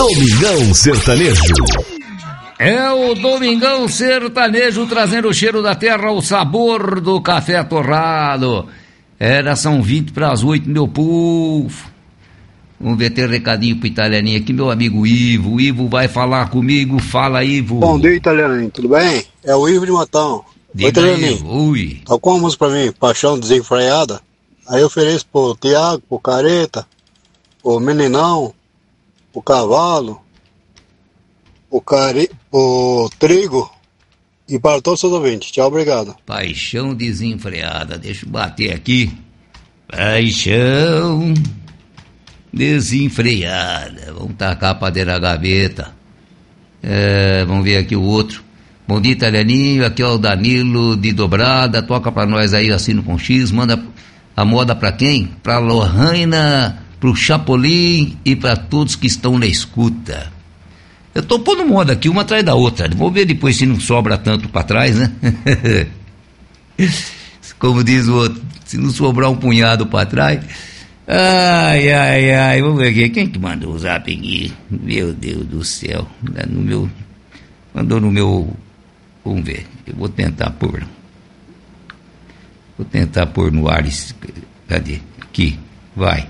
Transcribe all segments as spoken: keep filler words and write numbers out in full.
Domingão Sertanejo. É o Domingão Sertanejo trazendo o cheiro da terra, o sabor do café torrado. Era, são vinte para as oito, meu povo. Vamos ver, tem um recadinho pro Italianinho aqui, meu amigo Ivo. O Ivo vai falar comigo, fala, Ivo. Bom dia, Italianinho, tudo bem? É o Ivo de Matão. Diga. Oi, Italianinho. Ui. Tá com uma música pra mim, Paixão Desenfreada. Aí eu ofereço pro Tiago, pro Careta, pro Meninão, pro Cavalo, pro, Care... pro Trigo e para todos os seus ouvintes. Tchau, obrigado. Paixão Desenfreada, deixa eu bater aqui. Paixão Desenfreada. Vamos tacar a padeira na gaveta. É, vamos ver aqui o outro. Bom dia, Italianinho. Aqui é o Danilo de Dobrada. Toca pra nós aí, assino com X. Manda a moda pra quem? Pra Lohana, pro Chapolin e pra todos que estão na escuta. Eu tô pondo moda aqui, uma atrás da outra. Vamos ver depois se não sobra tanto pra trás, né? Como diz o outro, se não sobrar um punhado pra trás. Ai, ai, ai. Vamos ver aqui. Quem que mandou o zap aqui? Meu Deus do céu. No meu... Mandou no meu... Vamos ver. Eu vou tentar pôr... Vou tentar pôr no ar esse... Cadê? Aqui. Vai.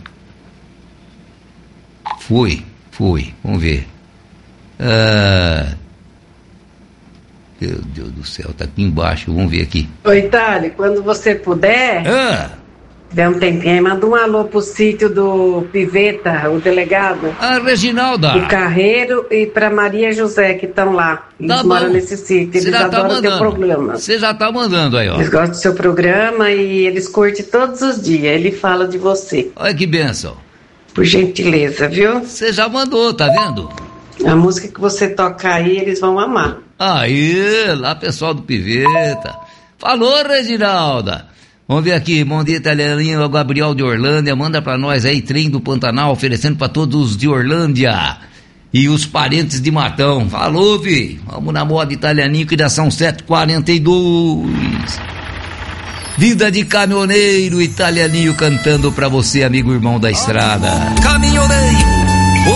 Foi. Foi. Vamos ver. Ah... Meu Deus do céu. Tá aqui embaixo. Vamos ver aqui. Oi, Itália. Quando você puder... Ah... Dê um tempinho aí, manda um alô pro sítio do Piveta, o delegado. Ah, Reginalda. O Carreiro e pra Maria José, que estão lá. Eles tá moram bom. nesse sítio, eles tá adoram teu programa. Você já tá mandando aí, ó. Eles gostam do seu programa e eles curtem todos os dias, ele fala de você. Olha que bênção. Por gentileza, viu? Você já mandou, tá vendo? A música que você tocar aí, eles vão amar. Aí, lá pessoal do Piveta. Falou, Reginalda. Vamos ver aqui, bom dia, Italianinho, o Gabriel de Orlândia, manda pra nós aí, trem do Pantanal, oferecendo pra todos de Orlândia e os parentes de Matão. Falou, vi, vamos na moda, Italianinho, que já são sete e quarenta e dois. Vida de caminhoneiro, Italianinho cantando pra você, amigo irmão da estrada. Caminhoneiro